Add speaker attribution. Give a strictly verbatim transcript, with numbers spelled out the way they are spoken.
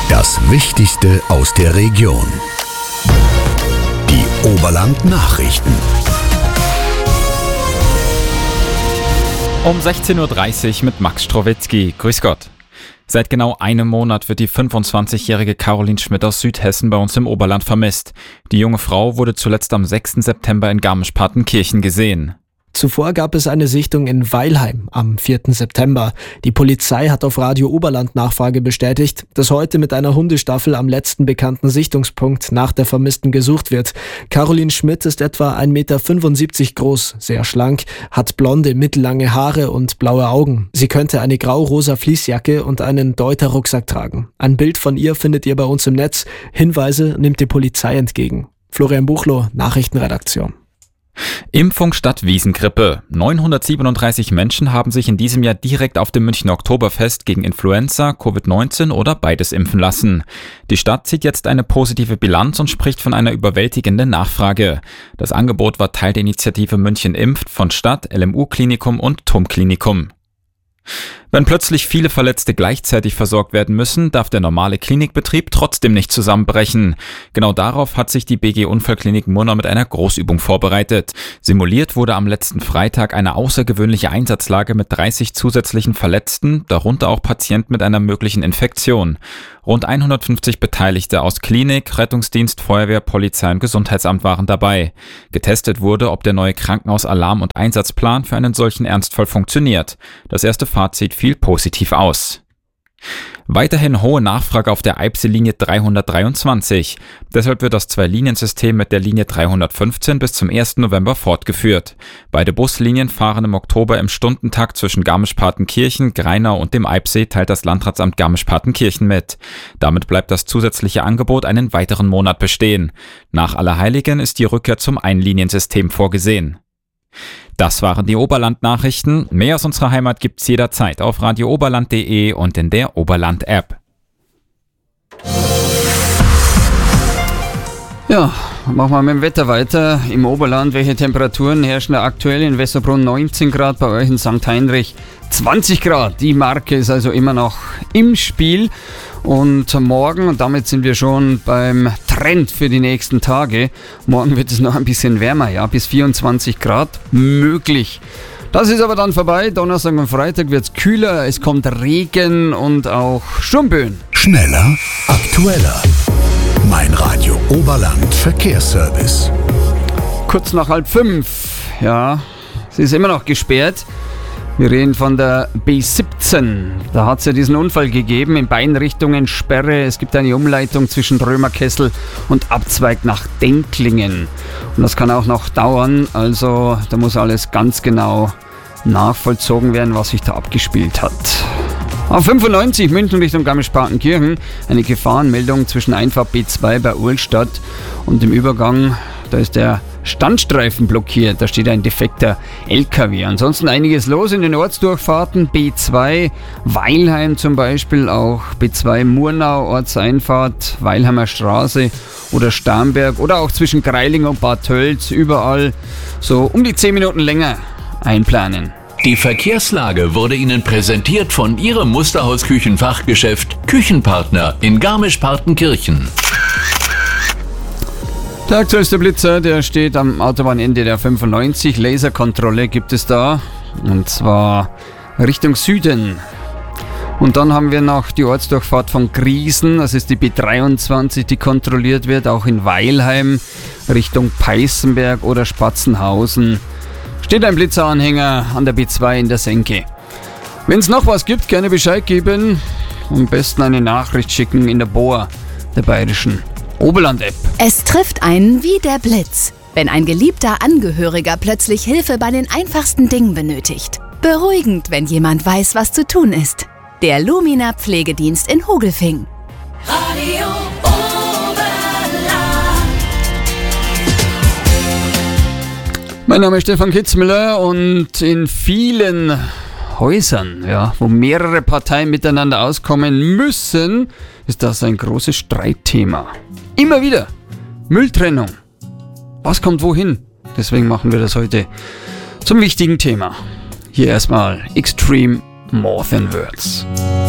Speaker 1: Das Wichtigste aus der Region. Die Oberland-Nachrichten.
Speaker 2: Um sechzehn Uhr dreißig mit Max Strowitzki. Grüß Gott. Seit genau einem Monat wird die fünfundzwanzigjährige Caroline Schmidt aus Südhessen bei uns im Oberland vermisst. Die junge Frau wurde zuletzt am sechsten September in Garmisch-Partenkirchen gesehen.
Speaker 3: Zuvor gab es eine Sichtung in Weilheim am vierten September. Die Polizei hat auf Radio Oberland Nachfrage bestätigt, dass heute mit einer Hundestaffel am letzten bekannten Sichtungspunkt nach der Vermissten gesucht wird. Caroline Schmidt ist etwa ein Meter fünfundsiebzig groß, sehr schlank, hat blonde, mittellange Haare und blaue Augen. Sie könnte eine grau-rosa Fließjacke und einen Deuter-Rucksack tragen. Ein Bild von ihr findet ihr bei uns im Netz. Hinweise nimmt die Polizei entgegen. Florian Buchloh, Nachrichtenredaktion.
Speaker 2: Impfung statt Wiesengrippe. neunhundertsiebenunddreißig Menschen haben sich in diesem Jahr direkt auf dem Münchner Oktoberfest gegen Influenza, Covid neunzehn oder beides impfen lassen. Die Stadt zieht jetzt eine positive Bilanz und spricht von einer überwältigenden Nachfrage. Das Angebot war Teil der Initiative München impft von Stadt, L M U-Klinikum und T U M-Klinikum. Wenn plötzlich viele Verletzte gleichzeitig versorgt werden müssen, darf der normale Klinikbetrieb trotzdem nicht zusammenbrechen. Genau darauf hat sich die B G Unfallklinik Murnau mit einer Großübung vorbereitet. Simuliert wurde am letzten Freitag eine außergewöhnliche Einsatzlage mit dreißig zusätzlichen Verletzten, darunter auch Patienten mit einer möglichen Infektion. Rund hundertfünfzig Beteiligte aus Klinik, Rettungsdienst, Feuerwehr, Polizei und Gesundheitsamt waren dabei. Getestet wurde, ob der neue Krankenhausalarm- und Einsatzplan für einen solchen Ernstfall funktioniert. Das erste Fazit fiel positiv aus. Weiterhin hohe Nachfrage auf der Eibsee-Linie dreihundertdreiundzwanzig. Deshalb wird das Zwei-Linien-System mit der Linie dreihundertfünfzehn bis zum ersten November fortgeführt. Beide Buslinien fahren im Oktober im Stundentakt zwischen Garmisch-Partenkirchen, Greinau und dem Eibsee, teilt das Landratsamt Garmisch-Partenkirchen mit. Damit bleibt das zusätzliche Angebot einen weiteren Monat bestehen. Nach Allerheiligen ist die Rückkehr zum Einliniensystem vorgesehen. Das waren die Oberland-Nachrichten. Mehr aus unserer Heimat gibt's jederzeit auf radio oberland punkt de und in der Oberland-App.
Speaker 4: Ja, machen wir mit dem Wetter weiter. Im Oberland, welche Temperaturen herrschen da aktuell? In Wesserbrunn neunzehn Grad, bei euch in Sankt Heinrich zwanzig Grad. Die Marke ist also immer noch im Spiel. Und morgen, und damit sind wir schon beim Trend für die nächsten Tage, morgen wird es noch ein bisschen wärmer, ja, bis vierundzwanzig Grad möglich. Das ist aber dann vorbei. Donnerstag und Freitag wird es kühler, es kommt Regen und auch Sturmböen.
Speaker 1: Schneller, aktueller. Mein Radio Oberland Verkehrsservice.
Speaker 4: Kurz nach halb fünf, ja, sie ist immer noch gesperrt. Wir reden von der B siebzehn. Da hat es ja diesen Unfall gegeben, in beiden Richtungen Sperre. Es gibt eine Umleitung zwischen Römerkessel und Abzweig nach Denklingen. Und das kann auch noch dauern, also da muss alles ganz genau nachvollzogen werden, was sich da abgespielt hat. Auf fünfundneunzig München Richtung Garmisch-Partenkirchen eine Gefahrenmeldung zwischen Einfahrt B zwei bei Uhlstadt und dem Übergang, da ist der Standstreifen blockiert, da steht ein defekter L K W. Ansonsten einiges los in den Ortsdurchfahrten, B zwei Weilheim zum Beispiel, auch B zwei Murnau Ortseinfahrt, Weilheimer Straße oder Starnberg oder auch zwischen Greiling und Bad Tölz, überall so um die zehn Minuten länger einplanen.
Speaker 5: Die Verkehrslage wurde Ihnen präsentiert von Ihrem Musterhaus-Küchenfachgeschäft Küchenpartner in Garmisch-Partenkirchen.
Speaker 4: Der aktuellste Blitzer, der steht am Autobahnende der fünfundneunzig. Laserkontrolle gibt es da, und zwar Richtung Süden. Und dann haben wir noch die Ortsdurchfahrt von Griesen, das ist die B dreiundzwanzig, die kontrolliert wird, auch in Weilheim Richtung Peißenberg oder Spatzenhausen. Steht ein Blitzeranhänger an der B zwei in der Senke. Wenn es noch was gibt, gerne Bescheid geben. Am besten eine Nachricht schicken in der B O A, der bayerischen Oberland-App.
Speaker 6: Es trifft einen wie der Blitz, wenn ein geliebter Angehöriger plötzlich Hilfe bei den einfachsten Dingen benötigt. Beruhigend, wenn jemand weiß, was zu tun ist. Der Lumina Pflegedienst in Hogelfing.
Speaker 7: Radio Oberland.
Speaker 4: Mein Name ist Stefan Kitzmüller und in vielen Häusern, ja, wo mehrere Parteien miteinander auskommen müssen, ist das ein großes Streitthema. Immer wieder. Mülltrennung. Was kommt wohin? Deswegen machen wir das heute zum wichtigen Thema. Hier erstmal Extreme More Than Words.